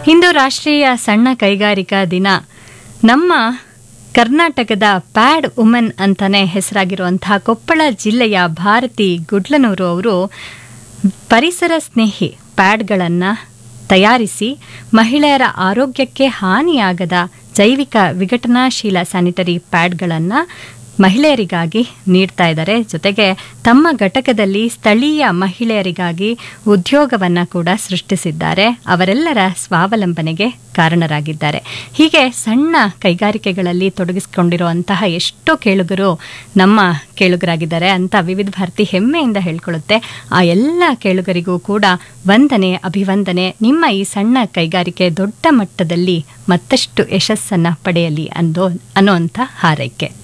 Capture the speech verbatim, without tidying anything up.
ಇಂದು ರಾಷ್ಟ್ರೀಯ ಸಣ್ಣ ಕೈಗಾರಿಕಾ ದಿನ. ನಮ್ಮ ಕರ್ನಾಟಕದ ಪ್ಯಾಡ್ ವುಮನ್ ಅಂತಾನೆ ಹೆಸರಾಗಿರುವಂತಹ ಕೊಪ್ಪಳ ಜಿಲ್ಲೆಯ ಭಾರತಿ ಗುಡ್ಲನೂರು ಅವರು ಪರಿಸರ ಸ್ನೇಹಿ ಪ್ಯಾಡ್ಗಳನ್ನು ತಯಾರಿಸಿ ಮಹಿಳೆಯರ ಆರೋಗ್ಯಕ್ಕೆ ಹಾನಿಯಾಗದ ಜೈವಿಕ ವಿಘಟನಾಶೀಲ ಸ್ಯಾನಿಟರಿ ಪ್ಯಾಡ್ಗಳನ್ನು ಮಹಿಳೆಯರಿಗಾಗಿ ನೀಡ್ತಾ ಇದ್ದಾರೆ. ಜೊತೆಗೆ ತಮ್ಮ ಘಟಕದಲ್ಲಿ ಸ್ಥಳೀಯ ಮಹಿಳೆಯರಿಗಾಗಿ ಉದ್ಯೋಗವನ್ನು ಕೂಡ ಸೃಷ್ಟಿಸಿದ್ದಾರೆ. ಅವರೆಲ್ಲರ ಸ್ವಾವಲಂಬನೆಗೆ ಕಾರಣರಾಗಿದ್ದಾರೆ. ಹೀಗೆ ಸಣ್ಣ ಕೈಗಾರಿಕೆಗಳಲ್ಲಿ ತೊಡಗಿಸಿಕೊಂಡಿರುವಂತಹ ಎಷ್ಟೋ ಕೇಳುಗರು ನಮ್ಮ ಕೇಳುಗರಾಗಿದ್ದಾರೆ ಅಂತ ವಿವಿಧ ಭಾರತಿ ಹೆಮ್ಮೆಯಿಂದ ಹೇಳ್ಕೊಳ್ಳುತ್ತೆ. ಆ ಎಲ್ಲ ಕೇಳುಗರಿಗೂ ಕೂಡ ವಂದನೆ, ಅಭಿವಂದನೆ. ನಿಮ್ಮ ಈ ಸಣ್ಣ ಕೈಗಾರಿಕೆ ದೊಡ್ಡ ಮಟ್ಟದಲ್ಲಿ ಮತ್ತಷ್ಟು ಯಶಸ್ಸನ್ನು ಪಡೆಯಲಿ ಅಂದೋ ಅನ್ನೋಂಥ ಹಾರೈಕೆ.